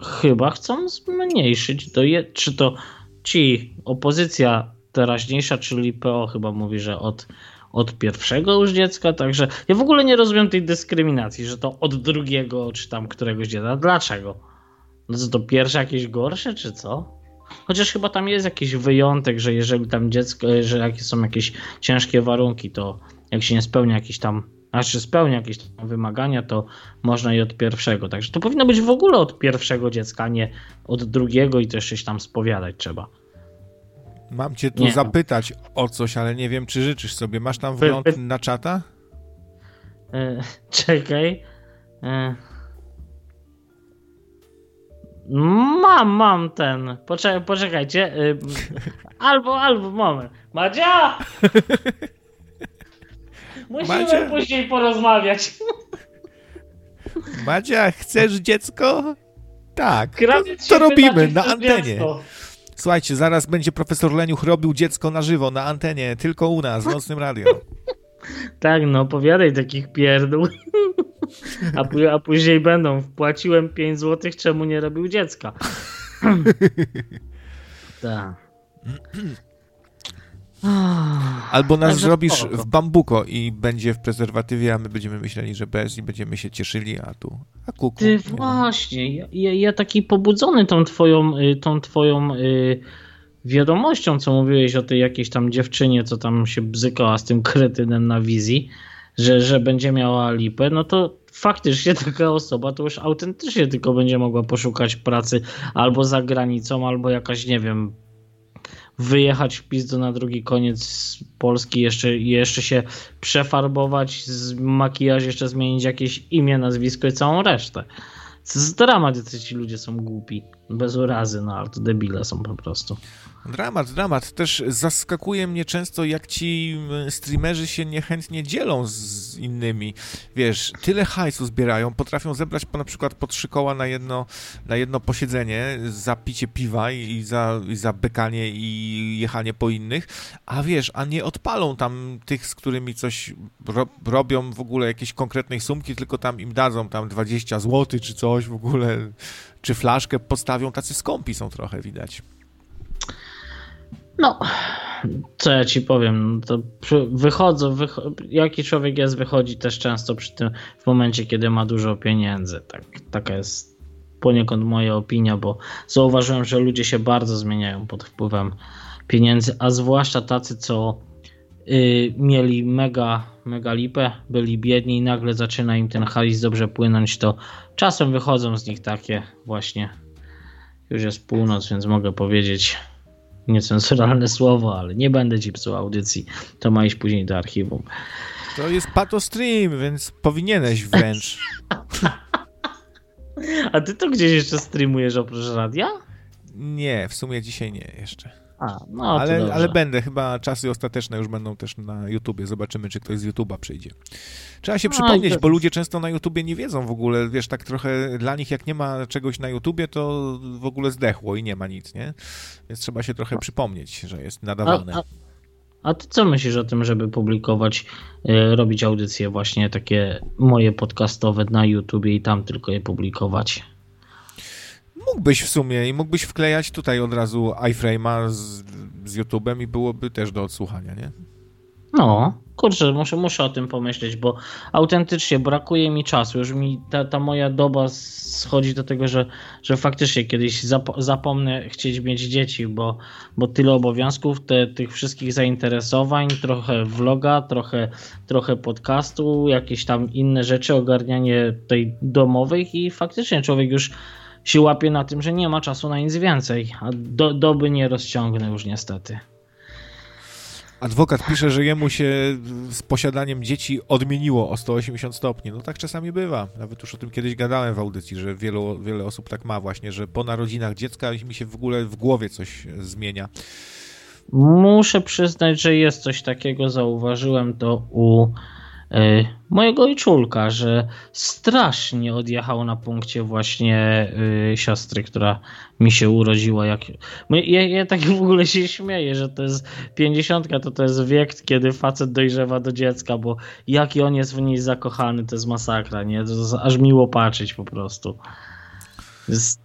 chyba chcą zmniejszyć, czy to ci opozycja teraźniejsza, czyli PO chyba mówi, że od pierwszego już dziecka, także ja w ogóle nie rozumiem tej dyskryminacji, że to od drugiego czy tam któregoś dziecka. Dlaczego? No to pierwsze jakieś gorsze, czy co? Chociaż chyba tam jest jakiś wyjątek, że jeżeli tam dziecko, że jakie są jakieś ciężkie warunki, to jak się nie spełnia jakieś tam, spełnia jakieś tam wymagania, to można i od pierwszego. Także to powinno być w ogóle od pierwszego dziecka, a nie od drugiego i to jeszcze się tam spowiadać trzeba. Mam cię tu zapytać o coś, ale nie wiem, czy życzysz sobie. Masz tam wgląd na czata? Czekaj. Mam ten. Poczekajcie. Albo moment. Madzia! Musimy później porozmawiać. Madzia, chcesz dziecko? Tak, to robimy na antenie. Dziecko. Słuchajcie, zaraz będzie profesor Leniuch robił dziecko na żywo, na antenie, tylko u nas, w Nocnym Radio. Tak, no opowiadaj takich pierdół. A później będą, wpłaciłem 5 zł, czemu nie robił dziecka? Tak. Albo nas zrobisz w bambuko i będzie w prezerwatywie, a my będziemy myśleli, że bez i będziemy się cieszyli, a kuku. Ty właśnie, ja taki pobudzony tą twoją wiadomością, co mówiłeś o tej jakiejś tam dziewczynie, co tam się bzykała z tym kretynem na wizji, że będzie miała lipę, no to faktycznie taka osoba to już autentycznie tylko będzie mogła poszukać pracy albo za granicą, albo jakaś, nie wiem, wyjechać w pizdu na drugi koniec Polski, jeszcze się przefarbować, makijaż jeszcze zmienić jakieś imię, nazwisko i całą resztę. To jest dramat, jacy ci ludzie są głupi. Bez urazy, no ale to debile są po prostu. Dramat. Też zaskakuje mnie często, jak ci streamerzy się niechętnie dzielą z innymi. Wiesz, tyle hajsu zbierają, potrafią zebrać na przykład po 3 koła na jedno posiedzenie za picie piwa i za bekanie i jechanie po innych, a nie odpalą tam tych, z którymi coś robią w ogóle jakiejś konkretnej sumki, tylko tam im dadzą tam 20 zł czy coś w ogóle, czy flaszkę postawią, tacy skąpi są trochę, widać. No, co ja ci powiem, to jaki człowiek jest, wychodzi też często w momencie, kiedy ma dużo pieniędzy. Taka jest poniekąd moja opinia, bo zauważyłem, że ludzie się bardzo zmieniają pod wpływem pieniędzy, a zwłaszcza tacy, co mieli mega lipę, byli biedni i nagle zaczyna im ten hajs dobrze płynąć, to czasem wychodzą z nich takie właśnie, już jest północ, więc mogę powiedzieć niecenzuralne słowo, ale nie będę ci psuł audycji, to ma iść później do archiwum. To jest patostream, więc powinieneś wręcz. A ty to gdzieś jeszcze streamujesz oprócz radia? Nie, w sumie dzisiaj nie jeszcze. No ale będę, chyba czasy ostateczne już będą też na YouTubie. Zobaczymy, czy ktoś z YouTube'a przyjdzie. Trzeba się przypomnieć, bo ludzie często na YouTubie nie wiedzą w ogóle, wiesz, tak trochę dla nich jak nie ma czegoś na YouTubie, to w ogóle zdechło i nie ma nic, nie? Więc trzeba się trochę przypomnieć, że jest nadawane. A ty co myślisz o tym, żeby publikować, robić audycje właśnie takie moje podcastowe na YouTubie i tam tylko je publikować? Mógłbyś w sumie i mógłbyś wklejać tutaj od razu iFrame'a z YouTube'em i byłoby też do odsłuchania, nie? No, kurczę, muszę o tym pomyśleć, bo autentycznie brakuje mi czasu. Już mi ta moja doba schodzi do tego, że faktycznie kiedyś zapomnę chcieć mieć dzieci, bo tyle obowiązków, tych wszystkich zainteresowań, trochę vloga, trochę podcastu, jakieś tam inne rzeczy, ogarnianie tej domowych i faktycznie człowiek już się łapie na tym, że nie ma czasu na nic więcej, a doby nie rozciągnę już niestety. Adwokat pisze, że jemu się z posiadaniem dzieci odmieniło o 180 stopni. No tak czasami bywa. Nawet już o tym kiedyś gadałem w audycji, że wiele osób tak ma właśnie, że po narodzinach dziecka mi się w ogóle w głowie coś zmienia. Muszę przyznać, że jest coś takiego, zauważyłem to u mojego ojczulka, że strasznie odjechał na punkcie właśnie siostry, która mi się urodziła. Ja tak w ogóle się śmieję, że to jest 50, to jest wiek, kiedy facet dojrzewa do dziecka, bo jaki on jest w niej zakochany, to jest masakra, nie? To jest aż miło patrzeć po prostu.